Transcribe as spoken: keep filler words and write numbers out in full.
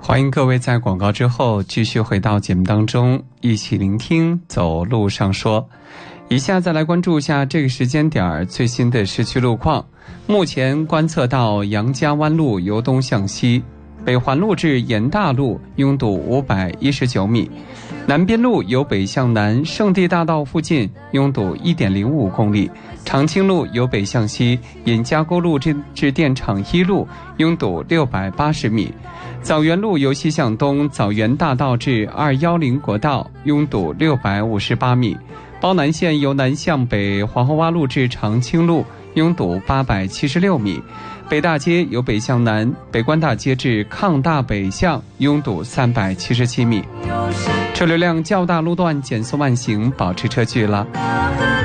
欢迎各位在广告之后继续回到节目当中，一起聆听走路上说。以下再来关注一下这个时间点最新的市区路况。目前观测到杨家湾路由东向西，北环路至延大路拥堵五百一十九米，南边路由北向南圣地大道附近拥堵 一点零五公里，长青路由北向西引家沟路至至电厂一路拥堵六百八十米，枣园路由西向东枣园大道至二一零国道拥堵六百五十八米，包南线由南向北皇后洼路至长青路拥堵八百七十六米，北大街由北向南北关大街至抗大北向拥堵三百七十七米，车流量较大路段减速慢行，保持车距了。